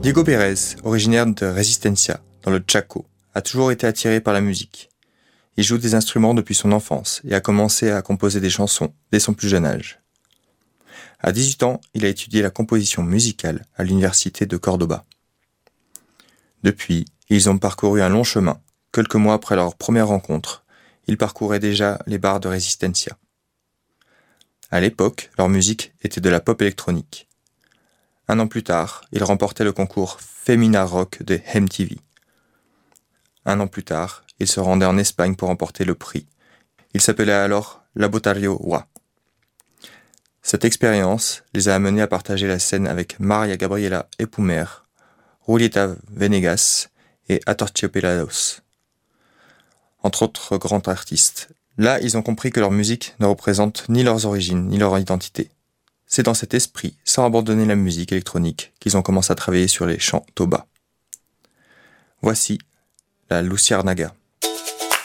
Diego Pérez, originaire de Resistencia, dans le Chaco, a toujours été attiré par la musique. Il joue des instruments depuis son enfance et a commencé à composer des chansons dès son plus jeune âge. À 18 ans, il a étudié la composition musicale à l'université de Cordoba. Depuis, ils ont parcouru un long chemin. Quelques mois après leur première rencontre, ils parcouraient déjà les bars de Resistencia. À l'époque, leur musique était de la pop électronique. 1 an plus tard, ils remportaient le concours Femina Rock de MTV. 1 an plus tard, ils se rendaient en Espagne pour remporter le prix. Il s'appelait alors Laboratorio WA. Cette expérience les a amenés à partager la scène avec Maria Gabriela Epumer, Julieta Venegas et Aterciopelados, entre autres grands artistes. Là, ils ont compris que leur musique ne représente ni leurs origines ni leur identité. C'est dans cet esprit, sans abandonner la musique électronique, qu'ils ont commencé à travailler sur les chants toba. Voici la Luciérnaga.